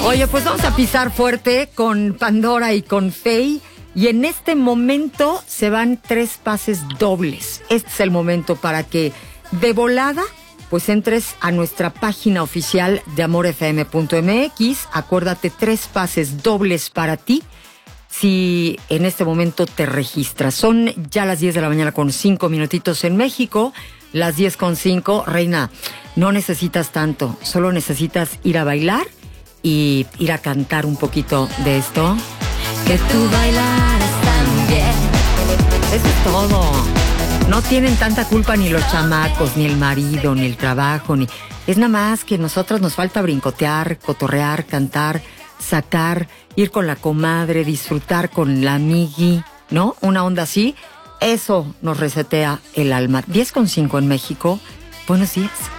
Oye, pues vamos a pisar fuerte con Pandora y con Faye. Y en este momento se van 3 pases dobles. Este es el momento para que de volada pues entres a nuestra página oficial de amorfm.mx. Acuérdate, 3 pases dobles para ti si en este momento te registras. Son ya las 10 de la mañana con 5 minutitos en México. Las 10:05. Reina, no necesitas tanto. Solo necesitas ir a bailar y ir a cantar un poquito de esto. Que tú bailaras también. Eso es todo. No tienen tanta culpa ni los chamacos, ni el marido, ni el trabajo, ni... Es nada más que nosotros nos falta brincotear, cotorrear, cantar, sacar, ir con la comadre, disfrutar con la amigui, ¿no? Una onda así. Eso nos resetea el alma. 10:05 en México. Buenos días.